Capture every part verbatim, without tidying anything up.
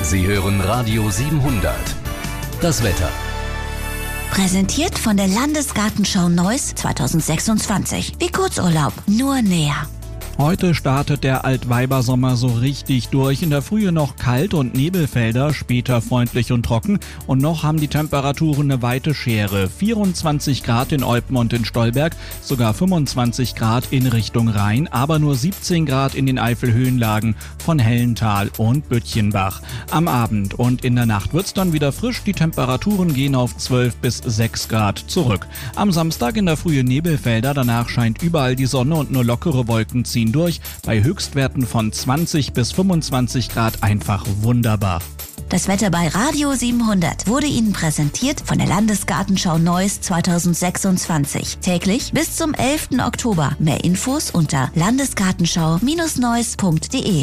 Sie hören Radio siebenhundert. Das Wetter. Präsentiert von der Landesgartenschau Neuss zweitausendsechsundzwanzig. Wie Kurzurlaub, nur näher. Heute startet der Altweibersommer so richtig durch. In der Frühe noch kalt und Nebelfelder, später freundlich und trocken. Und noch haben die Temperaturen eine weite Schere. vierundzwanzig Grad in Eupen und in Stolberg, sogar fünfundzwanzig Grad in Richtung Rhein, aber nur siebzehn Grad in den Eifelhöhenlagen von Hellental und Böttchenbach. Am Abend und in der Nacht wird's dann wieder frisch. Die Temperaturen gehen auf zwölf bis sechs Grad zurück. Am Samstag in der Frühe Nebelfelder, danach scheint überall die Sonne und nur lockere Wolken ziehen durch, bei Höchstwerten von zwanzig bis fünfundzwanzig Grad einfach wunderbar. Das Wetter bei Radio siebenhundert wurde Ihnen präsentiert von der Landesgartenschau Neuss zweitausendsechsundzwanzig. Täglich bis zum elften Oktober. Mehr Infos unter landesgartenschau Neuss punkt de.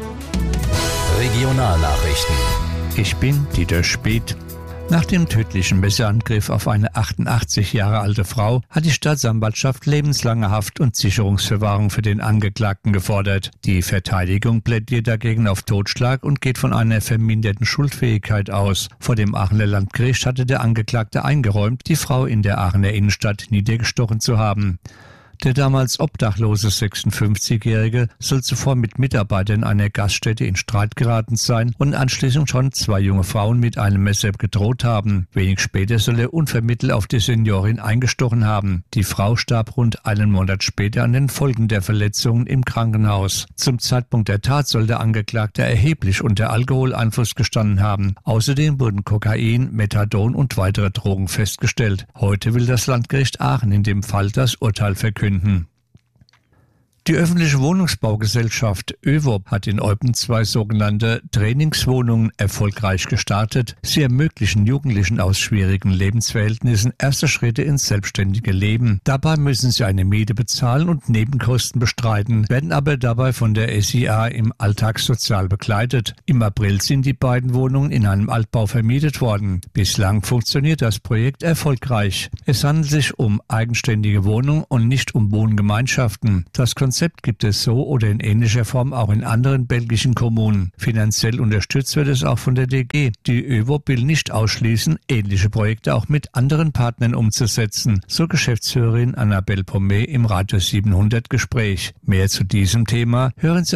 Regionalnachrichten. Ich bin Dieter Speth. Nach dem tödlichen Messerangriff auf eine achtundachtzig Jahre alte Frau hat die Staatsanwaltschaft lebenslange Haft und Sicherungsverwahrung für den Angeklagten gefordert. Die Verteidigung plädiert dagegen auf Totschlag und geht von einer verminderten Schuldfähigkeit aus. Vor dem Aachener Landgericht hatte der Angeklagte eingeräumt, die Frau in der Aachener Innenstadt niedergestochen zu haben. Der damals obdachlose sechsundfünfzigjährige soll zuvor mit Mitarbeitern einer Gaststätte in Streit geraten sein und anschließend schon zwei junge Frauen mit einem Messer gedroht haben. Wenig später soll er unvermittelt auf die Seniorin eingestochen haben. Die Frau starb rund einen Monat später an den Folgen der Verletzungen im Krankenhaus. Zum Zeitpunkt der Tat soll der Angeklagte erheblich unter Alkoholeinfluss gestanden haben. Außerdem wurden Kokain, Methadon und weitere Drogen festgestellt. Heute will das Landgericht Aachen in dem Fall das Urteil verkünden. Die öffentliche Wohnungsbaugesellschaft ÖWOB hat in Eupen zwei sogenannte Trainingswohnungen erfolgreich gestartet. Sie ermöglichen Jugendlichen aus schwierigen Lebensverhältnissen erste Schritte ins selbstständige Leben. Dabei müssen sie eine Miete bezahlen und Nebenkosten bestreiten, werden aber dabei von der S I A im Alltag sozial begleitet. Im April sind die beiden Wohnungen in einem Altbau vermietet worden. Bislang funktioniert das Projekt erfolgreich. Es handelt sich um eigenständige Wohnungen und nicht um Wohngemeinschaften. Das Konzept gibt es so oder in ähnlicher Form auch in anderen belgischen Kommunen. Finanziell unterstützt wird es auch von der D G. Die ÖWOB will nicht ausschließen, ähnliche Projekte auch mit anderen Partnern umzusetzen, so Geschäftsführerin Annabelle Pommet im Radio siebenhundert Gespräch. Mehr zu diesem Thema hören Sie